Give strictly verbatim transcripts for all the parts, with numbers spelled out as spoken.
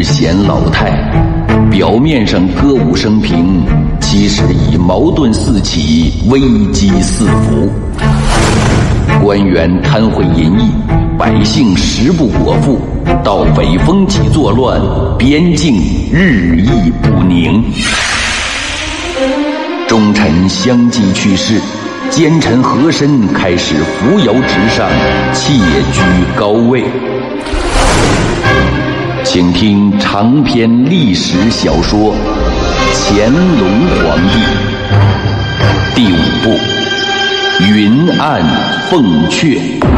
日显老态，表面上歌舞升平，其实已矛盾四起，危机四伏。官员贪贿淫逸，百姓食不果腹，盗匪风起作乱，边境日益不宁。忠臣相继去世，奸臣和珅开始扶摇直上，窃居高位。请听长篇历史小说《乾隆皇帝》第五部《云暗凤阙》。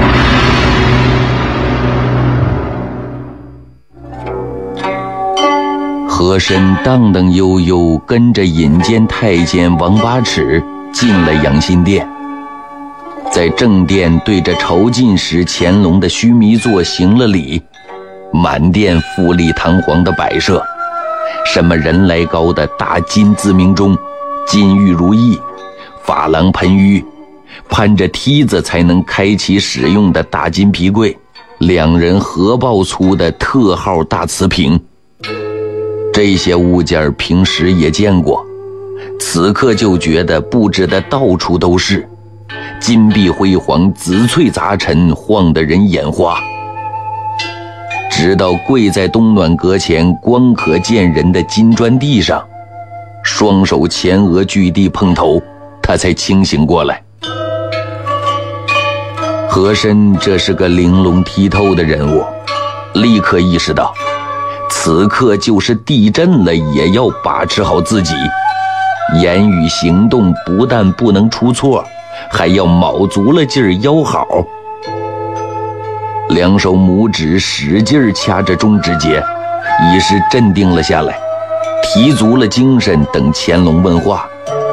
和珅荡荡悠悠跟着引监太监王八尺进了养心殿，在正殿对着朝觐时乾隆的须弥座行了礼，满殿富丽堂皇的摆设，什么人来高的大金字铭钟，金玉如意，珐琅盆盂，攀着梯子才能开启使用的大金皮柜，两人合抱粗的特号大瓷瓶。这些物件平时也见过，此刻就觉得布置的到处都是，金碧辉煌，紫翠杂陈，晃得人眼花。直到跪在东暖阁前光可见人的金砖地上，双手前额据地碰头，他才清醒过来。和珅这是个玲珑剔透的人物，立刻意识到此刻就是地震了也要把持好自己，言语行动不但不能出错，还要卯足了劲儿腰好。两手拇指使劲掐着中指节，已是镇定了下来，提足了精神等乾隆问话。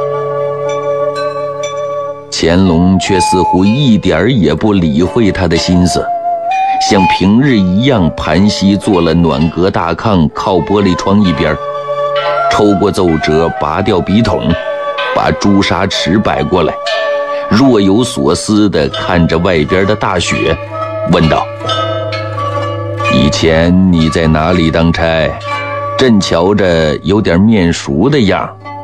乾隆却似乎一点也不理会他的心思，像平日一样盘膝坐了暖阁大炕，靠玻璃窗一边，抽过奏折，拔掉笔筒，把朱砂匙摆过来，若有所思地看着外边的大雪，问道：以前你在哪里当差？朕瞧着有点面熟的样。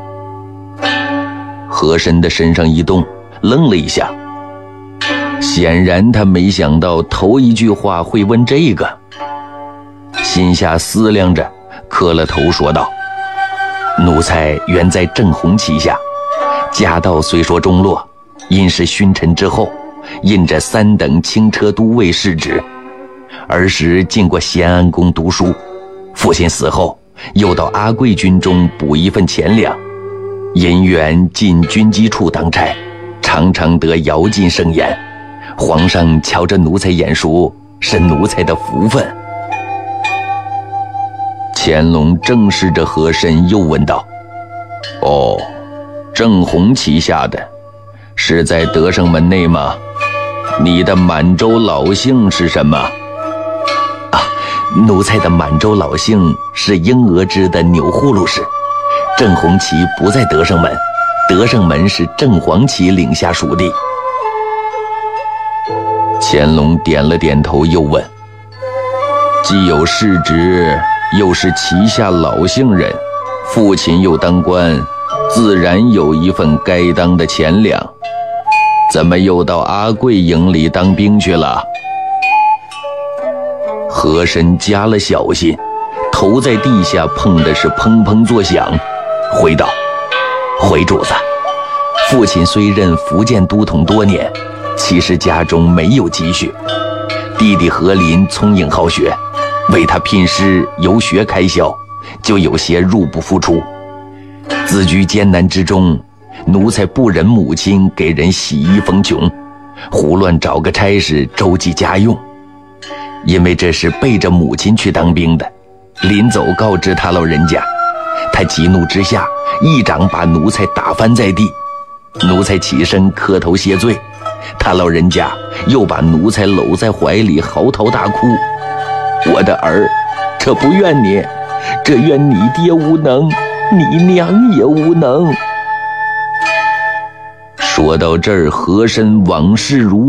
和珅的身上一动，愣了一下，显然他没想到头一句话会问这个，心下思量着，磕了头说道：奴才原在正红旗下，家道虽说中落，因是勋臣之后，印着三等轻车都尉世职，儿时进过咸安宫读书，父亲死后又到阿贵军中补一份钱粮，因缘进军机处当差，常常得遥进盛宴，皇上瞧着奴才眼熟，是奴才的福分。乾隆正视着和珅又问道：哦，正红旗下的是在德胜门内吗？你的满洲老姓是什么？啊，奴才的满洲老姓是英俄支的钮祜禄氏，正红旗不在德胜门，德胜门是正黄旗领下属地。乾隆点了点头，又问：既有世职，又是旗下老姓人，父亲又当官，自然有一份该当的钱粮，怎么又到阿贵营里当兵去了？和珅加了小心，头在地下碰的是砰砰作响，回道：回主子，父亲虽任福建都统多年，其实家中没有积蓄，弟弟和林聪颖好学，为他聘师游学开销，就有些入不敷出。自居艰难之中，奴才不忍母亲给人洗衣逢穷，胡乱找个差事周济家用。因为这是背着母亲去当兵的，临走告知他老人家，他急怒之下一掌把奴才打翻在地，奴才起身磕头谢罪，他老人家又把奴才搂在怀里嚎啕大哭：我的儿，这不怨你，这怨你爹无能，你娘也无能。说到这儿，和珅往事如